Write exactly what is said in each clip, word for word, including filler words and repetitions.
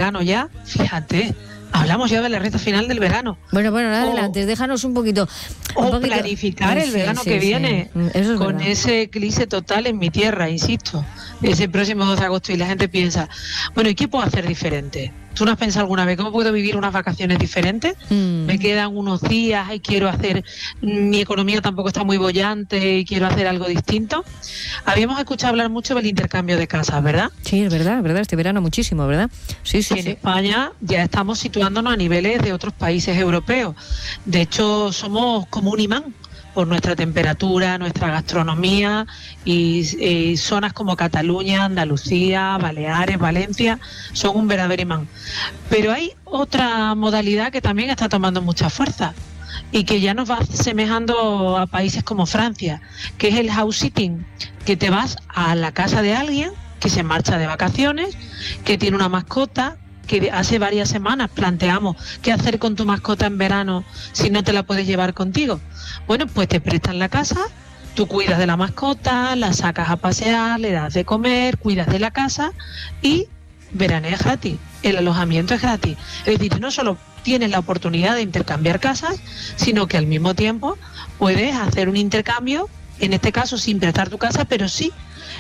verano ya, fíjate. Hablamos ya de la recta final del verano. Bueno, bueno, adelante, déjanos un poquito. O un poquito. planificar el sí, verano sí, que sí. viene Eso es con verdad. ese eclipse total en mi tierra, insisto. Ese próximo dos de agosto y la gente piensa, bueno, ¿y qué puedo hacer diferente? ¿Tú no has pensado alguna vez cómo puedo vivir unas vacaciones diferentes? Mm. Me quedan unos días y quiero hacer, mi economía tampoco está muy bollante y quiero hacer algo distinto. Habíamos escuchado hablar mucho del intercambio de casas, ¿verdad? Sí, es verdad, es verdad, este verano muchísimo, ¿verdad? Sí, sí, En sí. España ya estamos situándonos a niveles de otros países europeos. De hecho, somos como un imán por nuestra temperatura, nuestra gastronomía y, y zonas como Cataluña, Andalucía, Baleares, Valencia son un verdadero imán. Pero hay otra modalidad que también está tomando mucha fuerza y que ya nos va asemejando a países como Francia, que es el house sitting, que te vas a la casa de alguien que se marcha de vacaciones, que tiene una mascota, que hace varias semanas planteamos qué hacer con tu mascota en verano si no te la puedes llevar contigo. Bueno, pues te prestan la casa, tú cuidas de la mascota, la sacas a pasear, le das de comer, cuidas de la casa y veraneas gratis. El alojamiento es gratis. Es decir, no solo tienes la oportunidad de intercambiar casas, sino que al mismo tiempo puedes hacer un intercambio, en este caso sin prestar tu casa, pero sí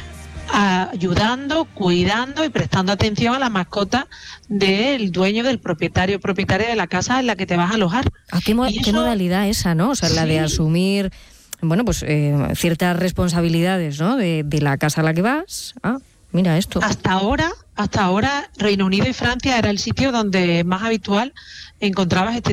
ayudando, cuidando y prestando atención a la mascota del dueño, del propietario o propietaria de la casa en la que te vas a alojar. ¿A qué, mo- Y qué eso- modalidad esa, no? O sea, la Sí. de asumir, bueno, pues eh, ciertas responsabilidades, ¿no? De, de la casa a la que vas. Ah, mira esto. Hasta ahora, hasta ahora, Reino Unido y Francia era el sitio donde más habitual encontrabas este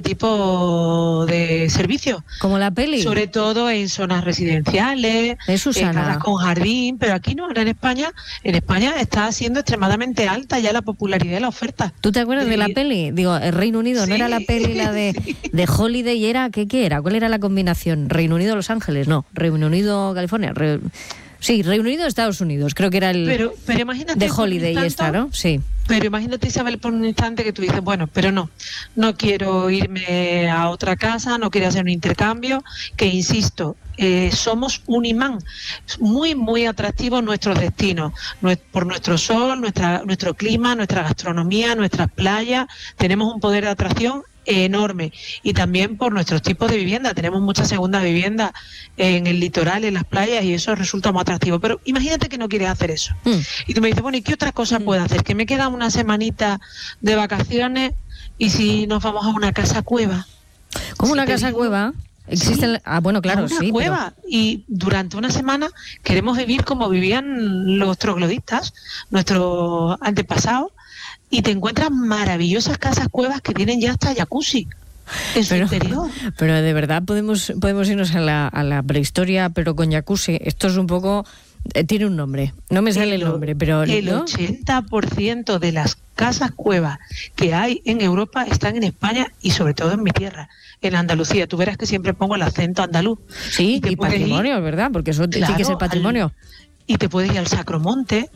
tipo de servicios. Como la peli. Sobre todo en zonas residenciales, De en Susana. casas con jardín, pero aquí no, ahora en España, en España está siendo extremadamente alta ya la popularidad de la oferta. ¿Tú te acuerdas de la Sí. peli? Digo, el Reino Unido, ¿no Sí. era la peli la de, de Holiday? ¿Era qué, qué era? ¿Cuál era la combinación? ¿Reino Unido, Los Ángeles? No, Reino Unido, California. Re- Sí, Reino Unido, Estados Unidos. Creo que era el Pero, pero imagínate de por un Holiday instante- esta, ¿no? Sí. Pero imagínate, Isabel, por un instante que tú dices, bueno, pero no, no quiero irme a otra casa, no quiero hacer un intercambio, que insisto, eh, somos un imán, muy, muy atractivo nuestros destinos, nue- por nuestro sol, nuestra, nuestro clima, nuestra gastronomía, nuestras playas, tenemos un poder de atracción enorme y también por nuestros tipos de vivienda, tenemos muchas segundas viviendas en el litoral, en las playas y eso resulta muy atractivo, pero imagínate que no quieres hacer eso. Mm. Y tú me dices, bueno, ¿y qué otra cosa puedo hacer? Que me queda una semanita de vacaciones y si nos vamos a una casa cueva. ¿Como Si una te casa digo- cueva? ¿Existe? Sí. el- Ah, bueno, claro, a una sí. pero- cueva y durante una semana queremos vivir como vivían los trogloditas, nuestros antepasados, y te encuentras maravillosas casas cuevas que tienen ya hasta jacuzzi en su Pero, interior. pero de verdad podemos podemos irnos a la, a la prehistoria, pero con jacuzzi. Esto es un poco... eh, tiene un nombre. No me sale el, o- nombre, pero... el ¿no? ochenta por ciento de las casas cuevas que hay en Europa están en España y sobre todo en mi tierra, en Andalucía. Tú verás que siempre pongo el acento andaluz. Sí, te y puedes ir- patrimonio, ¿verdad? Porque eso tiene que Claro, ser patrimonio. al- y te puedes ir al Sacromonte,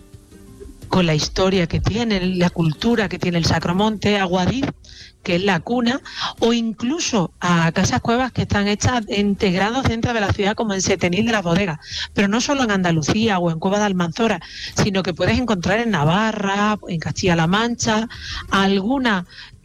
con la historia que tiene, la cultura que tiene el Sacromonte, a Guadix, que es la cuna, o incluso a casas cuevas que están hechas integrados dentro de la ciudad, como en Setenil de las Bodegas. Pero no solo en Andalucía o en Cueva de Almanzora, sino que puedes encontrar en Navarra, en Castilla-La Mancha, alguna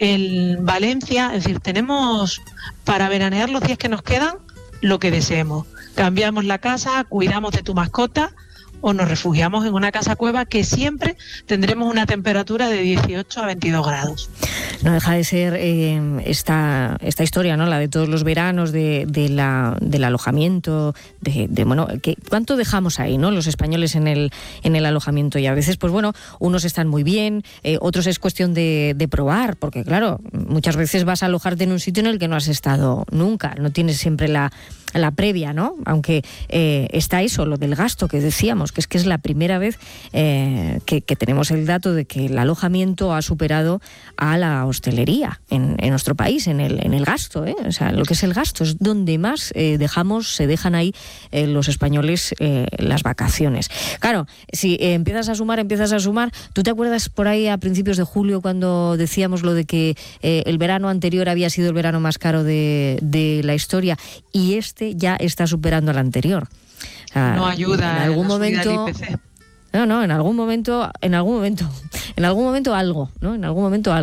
en Valencia. Es decir, tenemos para veranear los días que nos quedan lo que deseemos. Cambiamos la casa, cuidamos de tu mascota o nos refugiamos en una casa cueva que siempre tendremos una temperatura de dieciocho a veintidós grados. No deja de ser eh, esta, esta historia, ¿no? La de todos los veranos, de, de la, del alojamiento, de, de bueno, que, ¿cuánto dejamos ahí, ¿no? Los españoles en el, en el alojamiento. Y a veces, pues bueno, unos están muy bien, eh, otros es cuestión de, de probar, porque claro, muchas veces vas a alojarte en un sitio en el que no has estado nunca, no tienes siempre la, la previa, ¿no? Aunque eh, está eso, lo del gasto que decíamos, que es que es la primera vez eh, que, que tenemos el dato de que el alojamiento ha superado a la hostelería en, en nuestro país, en el, en el gasto, ¿eh? O sea, lo que es el gasto es donde más eh, dejamos, se dejan ahí eh, los españoles eh, las vacaciones. Claro, si eh, empiezas a sumar, empiezas a sumar, ¿tú te acuerdas por ahí a principios de julio cuando decíamos lo de que eh, el verano anterior había sido el verano más caro de, de la historia y este ya está superando al anterior? O sea, No ayuda en algún la subida momento del I P C. no, no, en algún momento, en algún momento, en algún momento algo, ¿no? En algún momento algo.